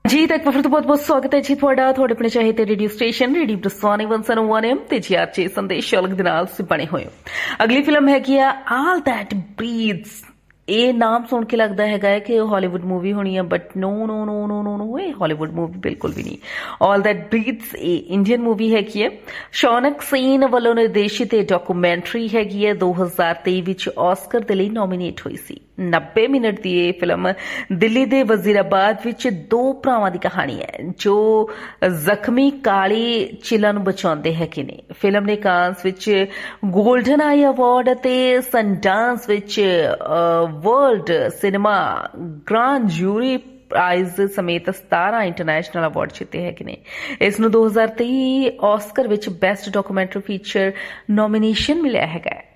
जी तक फिर तो बहुत बहुत स्वागत है जी थोड़ा थोड़े अपने चाहे ते रेडियो स्टेशन रेडियो ब्रसवानी 101 एम ते जी आरचे संदेश अलग दे नाल से बने होए। अगली फिल्म है कि ऑल दैट ब्रीथ्स। ਇਹ ਨਾਮ ਸੁਣ ਕੇ ਲੱਗਦਾ ਹੈਗਾ ਹੈ ਕਿ ਹਾਲੀਵੁੱਡ ਮੂਵੀ ਹੋਣੀ ਹੈ, ਬਟ ਨੋ ਨੋ ਨੋ ਨੋ ਨੋ ਨੋ ਇਹ ਹਾਲੀਵੁੱਡ ਮੂਵੀ ਬਿਲਕੁਲ ਵੀ ਨਹੀਂ। ਆਲ ਦੈਟ ਬਰੀਥਸ ਇਹ ਇੰਡੀਅਨ ਮੂਵੀ ਹੈਗੀ ਹੈ। ਸ਼ੌਨਕ ਸੀਨ ਵੱਲੋਂ ਨਿਰਦੇਸ਼ਿਤ ਇਹ ਡਾਕੂਮੈਂਟਰੀ ਹੈਗੀ ਹੈ। 2023 ਵਿੱਚ ਆਸਕਰ ਦੇ ਲਈ ਨੋਮੀਨੇਟ ਹੋਈ ਸੀ। 90 ਮਿੰਟ ਦੀ ਇਹ ਫਿਲਮ ਦਿੱਲੀ ਦੇ ਵਜ਼ੀਰਾਬਾਦ ਵਿੱਚ ਦੋ ਭਰਾਵਾਂ ਦੀ ਕਹਾਣੀ ਹੈ ਜੋ ਜ਼ਖਮੀ ਕਾਲੀ ਚਿਲਾ ਨੂੰ ਬਚਾਉਂਦੇ ਹੈਗੇ ਨੇ। ਫਿਲਮ ਨੇ ਕਾਂਸ ਵਿੱਚ ਗੋਲਡਨ ਆਈ ਅਵਾਰਡ ਅਤੇ ਸਨਡਾਂਸ ਵਿੱਚ world cinema grand jury prize समेत 17 इंटरनेशनल अवार्ड जीते है। इस 2023 ऑस्कर विच बेस्ट डॉक्यूमेंट्री फीचर नॉमिनेशन मिलिया है।